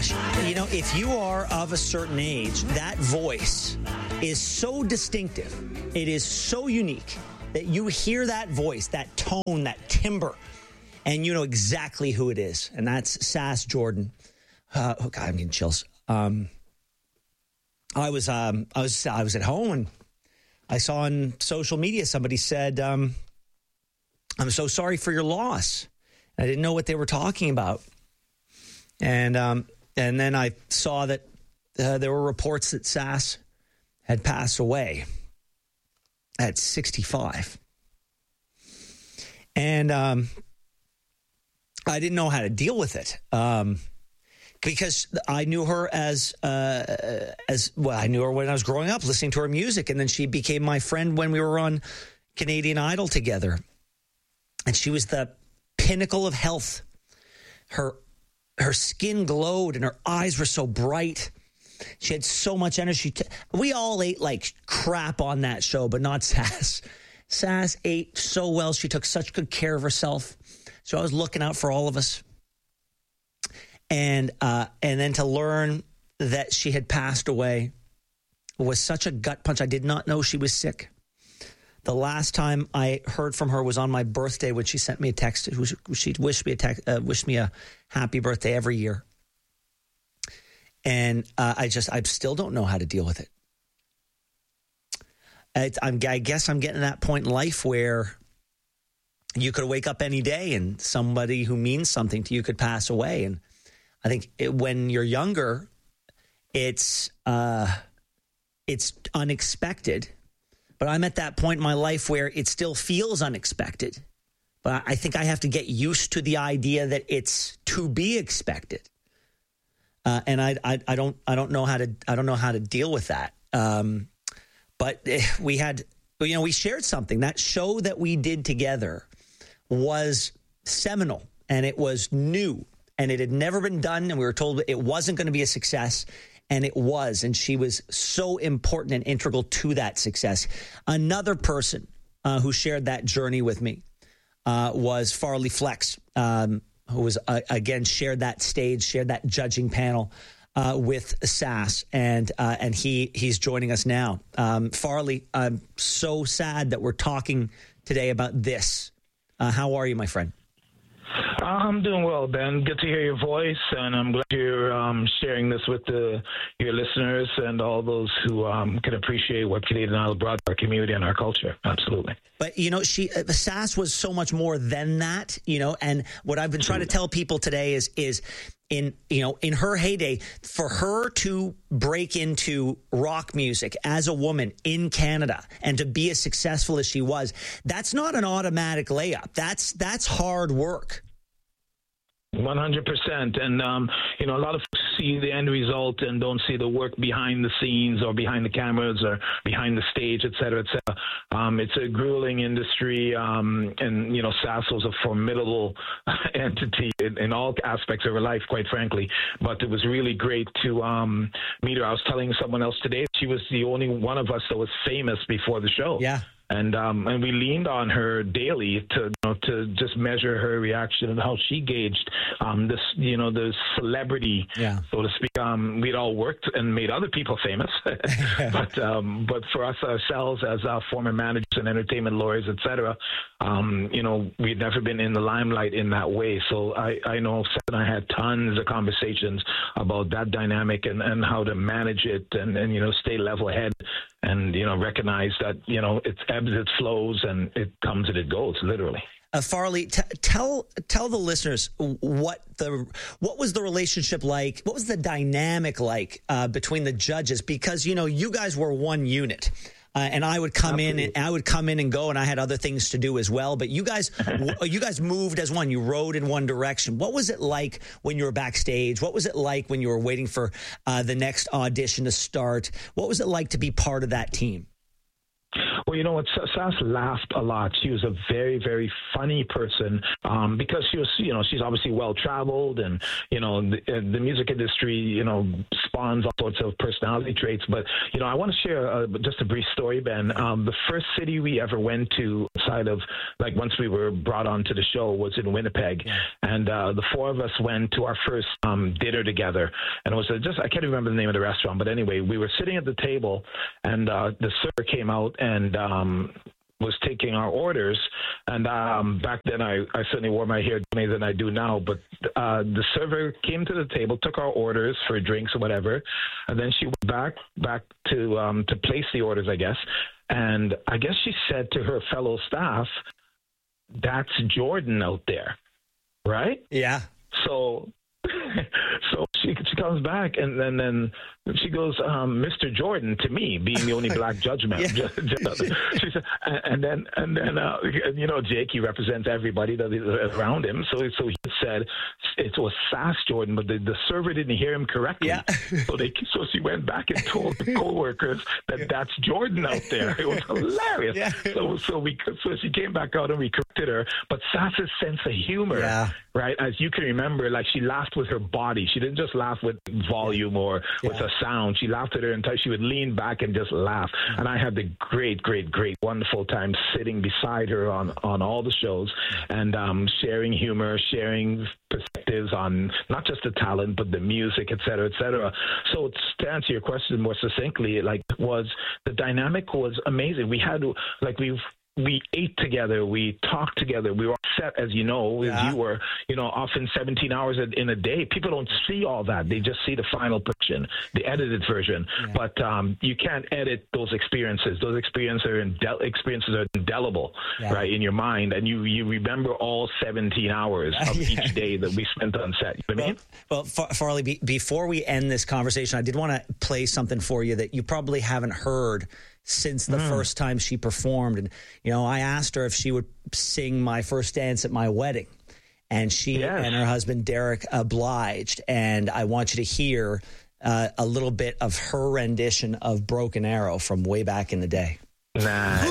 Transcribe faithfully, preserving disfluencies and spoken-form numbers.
gosh. You know, if you are of a certain age, that voice is so distinctive. It is so unique that you hear that voice, that tone, that timbre, and you know exactly who it is. And that's Sass Jordan. Uh, oh God, I'm getting chills. Um, I was, um, I was, I was at home and I saw on social media somebody said, um, "I'm so sorry for your loss." I didn't know what they were talking about, and um, and then I saw that uh, there were reports that Sass had passed away at sixty-five, and um, I didn't know how to deal with it. Um, Because I knew her as, uh, as well, I knew her when I was growing up, listening to her music. And then she became my friend when we were on Canadian Idol together. And she was the pinnacle of health. Her, her skin glowed and her eyes were so bright. She had so much energy. We all ate like crap on that show, but not Sass. Sass ate so well. She took such good care of herself. So I was looking out for all of us. And uh, and then to learn that she had passed away was such a gut punch. I did not know she was sick. The last time I heard from her was on my birthday when she sent me a text. She wished me a text, uh, wished me a happy birthday every year. And uh, I just, I still don't know how to deal with it. I, I'm, I guess I'm getting to that point in life where you could wake up any day and somebody who means something to you could pass away. And I think it, when you're younger, it's uh, it's unexpected. But I'm at that point in my life where it still feels unexpected. But I think I have to get used to the idea that it's to be expected. Uh, and I, I I don't I don't know how to I don't know how to deal with that. Um, but we had you know we shared something. That show that we did together was seminal, and it was new. And it had never been done, and we were told it wasn't going to be a success, and it was. And she was so important and integral to that success. Another person uh, who shared that journey with me uh, was Farley Flex, um, who was, uh, again, shared that stage, shared that judging panel uh, with Sass, and uh, and he he's joining us now. Um, Farley, I'm so sad that we're talking today about this. Uh, how are you, my friend? I'm doing well, Ben. Good to hear your voice, and I'm glad you're um, sharing this with the, your listeners and all those who um, can appreciate what Canadian Idol brought to our community and our culture. Absolutely. But, you know, she uh, Sass was so much more than that, you know, and what I've been trying to tell people today is, is in, you know, in her heyday, for her to break into rock music as a woman in Canada and to be as successful as she was, that's not an automatic layup. That's, that's hard work. one hundred percent. And, um, you know, a lot of folks see the end result and don't see the work behind the scenes or behind the cameras or behind the stage, et cetera, et cetera. Um, it's a grueling industry. Um, and, you know, Sass was a formidable entity in, in all aspects of her life, quite frankly. But it was really great to um, meet her. I was telling someone else today, she was the only one of us that was famous before the show. Yeah. And um, and we leaned on her daily to you know, to just measure her reaction and how she gauged um, this, you know, the celebrity, yeah. so to speak. Um, we'd all worked and made other people famous, but um, but for us ourselves as uh, former managers and entertainment lawyers, et cetera, um, you know, we'd never been in the limelight in that way. So I, I know Seth and I had tons of conversations about that dynamic and, and how to manage it and, and, you know, stay level head and, you know, recognize that, you know, it's ebbs, it flows, and it comes and it goes, literally. Uh, Farley, t- tell tell the listeners what the what was the relationship like? What was the dynamic like uh, between the judges? Because you know you guys were one unit, uh, and I would come Absolutely. in and I would come in and go, and I had other things to do as well. But you guys you guys moved as one. You rode in one direction. What was it like when you were backstage? What was it like when you were waiting for uh, the next audition to start? What was it like to be part of that team? Well, you know what? Sass laughed a lot. She was a very, very funny person um, because she was, you know, she's obviously well traveled, and you know, the, the music industry, you know, spawns all sorts of personality traits. But you know, I want to share uh, just a brief story, Ben. Um, the first city we ever went to, outside of like once we were brought onto the show, was in Winnipeg, yeah. and uh, the four of us went to our first um, dinner together, and it was a, just I can't remember the name of the restaurant, but anyway, we were sitting at the table, and uh, the server came out and um, was taking our orders. And um, back then, I, I certainly wore my hair differently than I do now. But uh, the server came to the table, took our orders for drinks or whatever, and then she went back back to um, to place the orders, I guess. And I guess she said to her fellow staff, "That's Jordan out there, right?" Yeah. So. So she she comes back, and then then she goes, um, "Mister Jordan," to me, being the only black judgment. Yeah. She said, and then and then uh, you know, Jake, he represents everybody that is around him. So so he said it was Sass Jordan, but the, the server didn't hear him correctly. Yeah. So they so she went back and told the coworkers that yeah. that's Jordan out there. It was hilarious. Yeah. So so we so she came back out and we corrected her. But Sass's sense of humor, yeah. right, as you can remember, like she laughed with her body. She didn't just laugh with volume or yeah. with a sound. She laughed at her entire. She would lean back and just laugh. And I had the great, great, great, wonderful time sitting beside her on, on all the shows and um, sharing humor, sharing perspectives on not just the talent, but the music, et cetera, et cetera. So to answer your question more succinctly, like was the dynamic was amazing. We had like we've we ate together, we talked together, we were set, as you know, yeah. as you were, you know, often seventeen hours in a day. People don't see all that. They just see the final production, the edited version. Yeah. But um, you can't edit those experiences. Those experiences are, indel- experiences are indelible, yeah. right, in your mind. And you, you remember all seventeen hours of yeah. each day that we spent on set. You know what I mean? Well, Far- Farley, be- before we end this conversation, I did want to play something for you that you probably haven't heard since the mm. first time she performed. And, you know, I asked her if she would sing My First Dance at My Wedding. And she yes. and her husband, Derek, obliged. And I want you to hear uh, a little bit of her rendition of Broken Arrow from way back in the day. Nice.